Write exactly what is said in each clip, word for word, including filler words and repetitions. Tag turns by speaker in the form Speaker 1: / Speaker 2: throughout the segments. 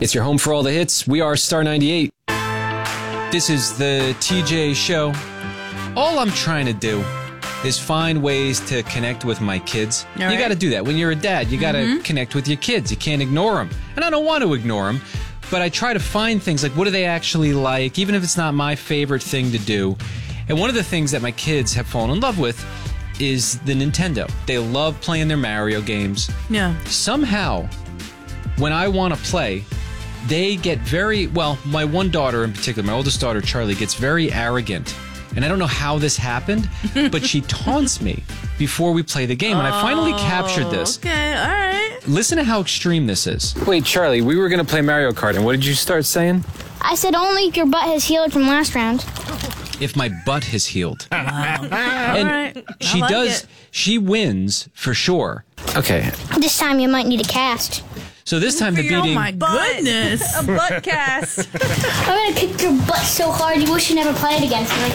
Speaker 1: It's your home for all the hits. We are Star ninety-eight. This is the T J Show. All I'm trying to do is find ways to connect with my kids.
Speaker 2: All
Speaker 1: you
Speaker 2: right.
Speaker 1: got to do that. When you're a dad, you got to
Speaker 2: Mm-hmm.
Speaker 1: connect with your kids. You can't ignore them. And I don't want to ignore them, but I try to find things like, what do they actually like, even if it's not my favorite thing to do. And one of the things that my kids have fallen in love with is the Nintendo. They love playing their Mario games.
Speaker 2: Yeah.
Speaker 1: Somehow, when I want to play, they get very, well, my one daughter in particular, my oldest daughter, Charlie, gets very arrogant. And I don't know how this happened, but she taunts me before we play the game. And I finally captured this.
Speaker 2: Okay, all right.
Speaker 1: Listen to how extreme this is. Wait, Charlie, we were going to play Mario Kart, and what did you start saying?
Speaker 3: I said only if your butt has healed from last round.
Speaker 1: If my butt has healed.
Speaker 2: All
Speaker 1: And
Speaker 2: right. I
Speaker 1: she
Speaker 2: like
Speaker 1: does,
Speaker 2: it.
Speaker 1: she wins for sure. Okay,
Speaker 3: This time you might need a cast.
Speaker 1: so this time the
Speaker 2: Oh
Speaker 1: beating...
Speaker 2: my goodness.
Speaker 4: A butt cast.
Speaker 3: I'm gonna kick your butt so hard you wish you never played against me.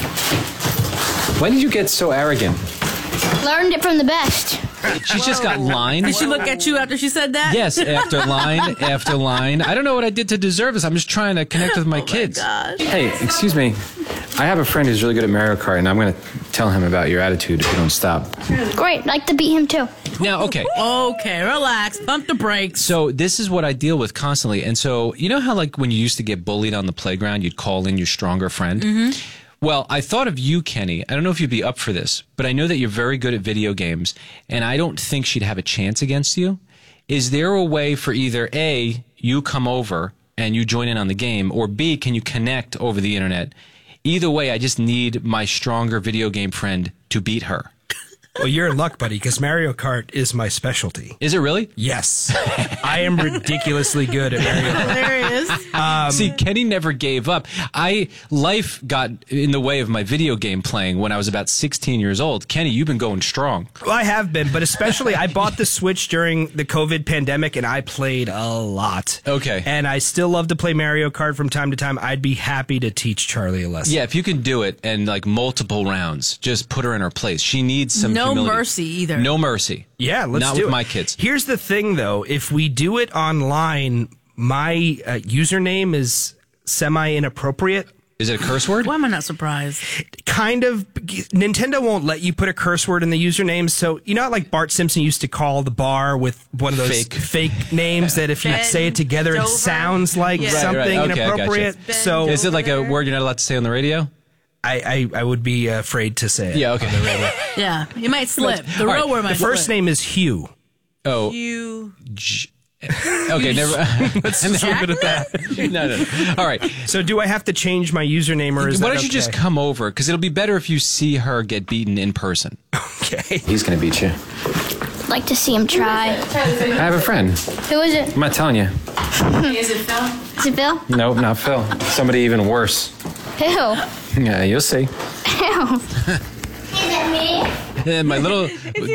Speaker 1: When did you get so arrogant?
Speaker 3: Learned it from the best.
Speaker 1: She's just got lines.
Speaker 2: Did she look at you after she said that?
Speaker 1: Yes, after line after line. I don't know what I did to deserve this. I'm just trying to connect with my kids.
Speaker 2: Gosh.
Speaker 1: Hey, excuse me. I have a friend who's really good at Mario Kart, and I'm going to tell him about your attitude if you don't stop.
Speaker 3: Great, like to beat him too.
Speaker 1: Now, okay.
Speaker 2: Okay, relax. Pump the brakes.
Speaker 1: So this is what I deal with constantly. And so, you know how like when you used to get bullied on the playground, you'd call in your stronger friend? Mm-hmm. Well, I thought of you, Kenny. I don't know if you'd be up for this, but I know that you're very good at video games, and I don't think she'd have a chance against you. Is there a way for either A, you come over and you join in on the game, or B, can you connect over the internet? Either way, I just need my stronger video game friend to beat her.
Speaker 5: Well, you're in luck, buddy, because Mario Kart is my specialty.
Speaker 1: Is it really?
Speaker 5: Yes. I am ridiculously good at Mario Kart.
Speaker 2: Hilarious.
Speaker 5: Um,
Speaker 1: See, Kenny never gave up. I life got in the way of my video game playing when I was about sixteen years old. Kenny, you've been going strong.
Speaker 5: Well, I have been, but especially I bought the Switch during the COVID pandemic, and I played a lot.
Speaker 1: Okay.
Speaker 5: And I still love to play Mario Kart from time to time. I'd be happy to teach Charlie a lesson.
Speaker 1: Yeah, if you can do it and like multiple rounds, just put her in her place. She needs some
Speaker 2: No
Speaker 1: humility.
Speaker 2: mercy either.
Speaker 1: No mercy.
Speaker 5: Yeah, let's
Speaker 1: Not
Speaker 5: do
Speaker 1: with
Speaker 5: it.
Speaker 1: my kids.
Speaker 5: Here's the thing, though. If we do it online, my uh, username is semi-inappropriate.
Speaker 1: Is it a curse word?
Speaker 2: Why am I not surprised?
Speaker 5: Kind of. Nintendo won't let you put a curse word in the username. So, you know how like Bart Simpson used to call the bar with one of those
Speaker 1: Fake.
Speaker 5: fake names that if you
Speaker 4: Ben
Speaker 5: say it together, it
Speaker 4: Dover.
Speaker 5: sounds like
Speaker 4: Yeah. Right,
Speaker 5: something
Speaker 1: right. Okay, I gotcha.
Speaker 5: inappropriate.
Speaker 4: Ben
Speaker 5: So
Speaker 1: Is it like a
Speaker 4: Over there.
Speaker 1: word you're not allowed to say on the radio?
Speaker 5: I, I, I would be afraid to say it.
Speaker 1: Yeah, okay.
Speaker 2: Yeah, you might slip. The
Speaker 1: All
Speaker 2: real
Speaker 1: right,
Speaker 2: word might
Speaker 5: The first
Speaker 2: slip.
Speaker 5: name is Hugh.
Speaker 1: Oh,
Speaker 4: You.
Speaker 1: J- okay, never.
Speaker 5: Let's just leave it at that.
Speaker 1: no, no, no. All right.
Speaker 5: So do I have to change my username or is
Speaker 1: Why
Speaker 5: that
Speaker 1: don't you just
Speaker 5: okay?
Speaker 1: come over? Because it'll be better if you see her get beaten in person.
Speaker 5: Okay.
Speaker 1: He's going to beat you.
Speaker 3: Like to see him try.
Speaker 1: I have a friend.
Speaker 3: Who is it?
Speaker 1: I'm not telling you.
Speaker 3: Is it Phil?
Speaker 1: Nope, not Phil. Somebody even worse.
Speaker 3: Who?
Speaker 1: Yeah, you'll see.
Speaker 3: Who? Is it me?
Speaker 1: And my little,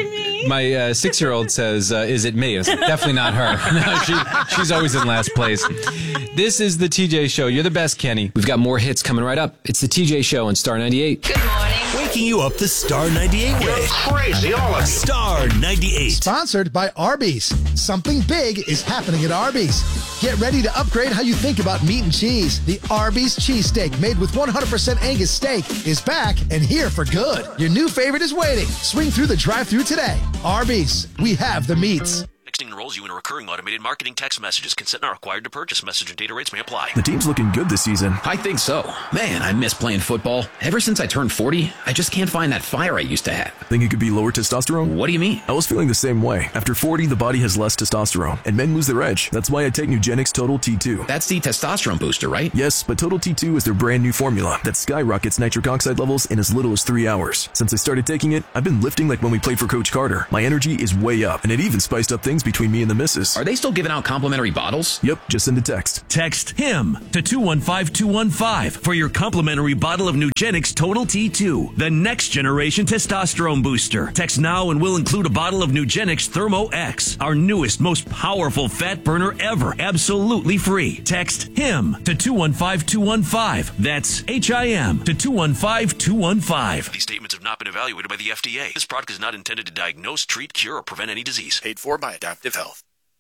Speaker 1: my uh, six-year-old says, uh, "Is it me?" It's definitely not her. No, she, she's always in last place. This is the T J Show. You're the best, Kenny. We've got more hits coming right up. It's the T J Show on Star ninety-eight.
Speaker 4: Good morning.
Speaker 6: Waking you up the Star ninety-eight way.
Speaker 7: Crazy, all of you.
Speaker 6: Star ninety-eight.
Speaker 8: Sponsored by Arby's. Something big is happening at Arby's. Get ready to upgrade how you think about meat and cheese. The Arby's cheesesteak, made with one hundred percent Angus steak, is back and here for good. Your new favorite is waiting. Swing through the drive-thru today. Arby's, we have the meats.
Speaker 9: Texting enrolls you in a recurring automated marketing text messages. Consent not required to purchase. Message and data rates may apply.
Speaker 6: The team's looking good this season.
Speaker 10: I think so. Man, I miss playing football. Ever since I turned forty, I just can't find that fire I used to have.
Speaker 6: Think it could be lower testosterone?
Speaker 10: What do you mean?
Speaker 6: I was feeling the same way. After forty, the body has less testosterone, and men lose their edge. That's why I take Nugenix Total T two.
Speaker 10: That's the testosterone booster, right?
Speaker 6: Yes, but Total T two is their brand new formula that skyrockets nitric oxide levels in as little as three hours. Since I started taking it, I've been lifting like when we played for Coach Carter. My energy is way up, and it even spiced up things between me and the missus.
Speaker 10: Are they still giving out complimentary bottles?
Speaker 6: Yep, just send a text.
Speaker 11: Text HIM to two one five two one five for your complimentary bottle of Nugenix Total T two, the next generation testosterone booster. Text now and we'll include a bottle of Nugenix Thermo X, our newest, most powerful fat burner ever, absolutely free. Text HIM to two one five two one five. That's H I M to two one five two one five.
Speaker 9: These statements have not been evaluated by the F D A. This product is not intended to diagnose, treat, cure, or prevent any disease.
Speaker 7: Paid for by Adaptive Health.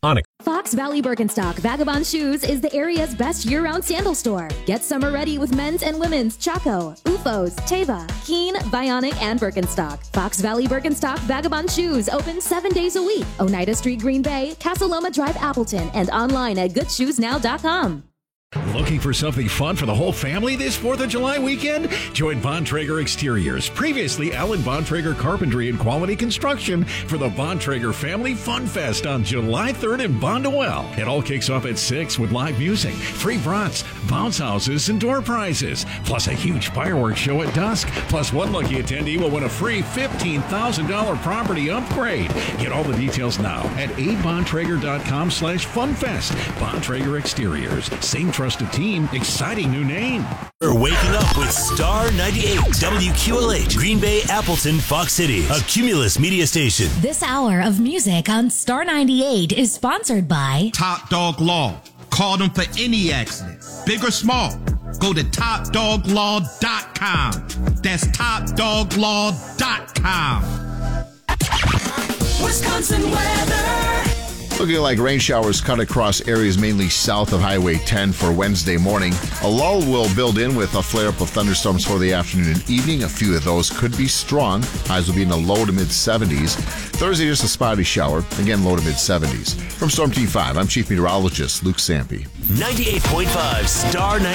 Speaker 4: Fox Valley Birkenstock Vagabond Shoes is the area's best year-round sandal store. Get summer ready with men's and women's Chaco, U F Os, Teva, Keen, Bionic, and Birkenstock. Fox Valley Birkenstock Vagabond Shoes open seven days a week. Oneida Street, Green Bay, Casa Loma Drive, Appleton, and online at good shoes now dot com.
Speaker 7: Looking for something fun for the whole family this fourth of July weekend? Join Bontrager Exteriors, previously Allen Bontrager Carpentry and Quality Construction, for the Bontrager Family Fun Fest on July third in Bondwell. It all kicks off at six with live music, free brats, bounce houses, and door prizes, plus a huge fireworks show at dusk. Plus, one lucky attendee will win a free fifteen thousand dollars property upgrade. Get all the details now at a bontrager dot com slash funfest. Bontrager Exteriors, same trusted team, exciting new name.
Speaker 12: We're waking up with Star ninety-eight, W Q L H, Green Bay, Appleton, Fox City, a Cumulus media station.
Speaker 13: This hour of music on Star ninety-eight is sponsored by
Speaker 14: Top Dog Law. Call them for any accident, big or small. Go to top dog law dot com. That's top dog law dot com.
Speaker 15: Wisconsin weather.
Speaker 16: Looking like rain showers cut across areas mainly south of Highway ten for Wednesday morning. A lull will build in with a flare-up of thunderstorms for the afternoon and evening. A few of those could be strong. Highs will be in the low to mid-seventies. Thursday, just a spotty shower. Again, low to mid-seventies. From Storm Team five, I'm Chief Meteorologist Luke Sampe.
Speaker 12: ninety-eight point five Star ninety-eight.